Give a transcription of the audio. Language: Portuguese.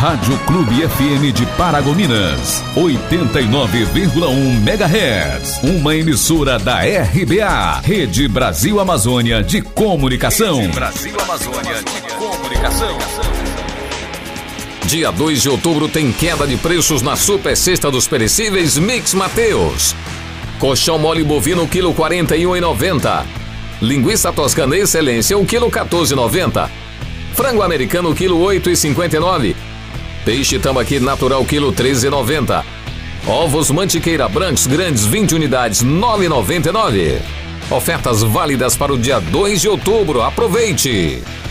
Rádio Clube FM de Paragominas, 89,1 MHz. Uma emissora da RBA, Rede Brasil Amazônia de Comunicação. Rede Brasil Amazônia de Comunicação. Dia 2 de outubro tem queda de preços na Super Sexta dos Perecíveis Mix Mateus. Colchão mole bovino, quilo 41,90. Linguiça toscana excelência, 1 quilo 14,90. Frango americano, quilo 8,59. Peixe tambaqui natural, quilo 13,90. Ovos mantiqueira brancos grandes, 20 unidades, 9,99. Ofertas válidas para o dia 2 de outubro. Aproveite!